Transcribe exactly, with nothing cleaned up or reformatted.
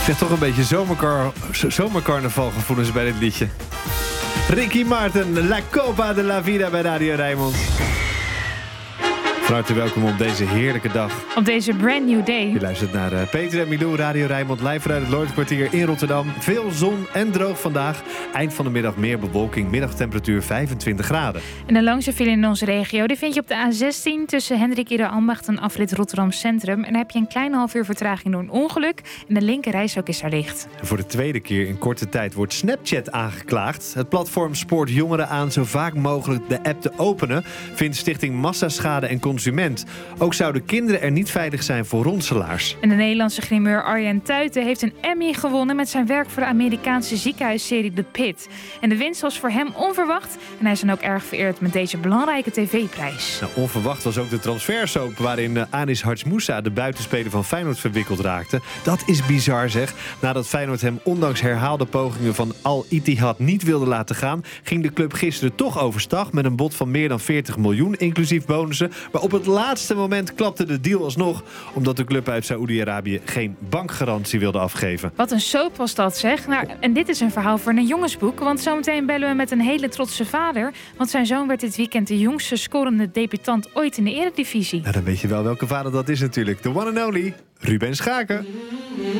Ik krijg toch een beetje zomercar, zomercarnavalgevoelens bij dit liedje. Ricky Martin, La Copa de la Vida bij Radio Rijnmond. Van harte welkom op deze heerlijke dag. Op deze brand new day. Je luistert naar uh, Peter en Milou, Radio Rijnmond, live vanuit het Lloydkwartier in Rotterdam. Veel zon en droog vandaag. Eind van de middag meer bewolking, middagtemperatuur vijfentwintig graden. En de langste file in onze regio, die vind je op de A zestien... tussen Hendrik Ieder Ambacht en afrit Rotterdam Centrum. En daar heb je een klein half uur vertraging door een ongeluk. En de linker reishok is daar licht. En voor de tweede keer in korte tijd wordt Snapchat aangeklaagd. Het platform spoort jongeren aan zo vaak mogelijk de app te openen, vindt Stichting Massaschade en Consument. Ook zouden kinderen er niet veilig zijn voor ronselaars. En de Nederlandse grimeur Arjen Tuiten heeft een Emmy gewonnen met zijn werk voor de Amerikaanse ziekenhuisserie The Pit. En de winst was voor hem onverwacht en hij is dan ook erg vereerd met deze belangrijke tv-prijs. Nou, onverwacht was ook de transfersoap waarin uh, Anis Hartsmoussa, de buitenspeler van Feyenoord, verwikkeld raakte. Dat is bizar zeg. Nadat Feyenoord hem ondanks herhaalde pogingen van Al Ittihad niet wilde laten gaan, ging de club gisteren toch overstag met een bod van meer dan veertig miljoen, inclusief bonussen. Maar op het laatste moment klapte de deal alsnog, omdat de club uit Saoedi-Arabië geen bankgarantie wilde afgeven. Wat een soap was dat zeg. Nou, en dit is een verhaal voor een jongensboek, want zometeen bellen we met een hele trotse vader. Want zijn zoon werd dit weekend de jongste scorende debutant ooit in de Eredivisie. Nou, dan weet je wel welke vader dat is natuurlijk. The one and only Ruben Schaken.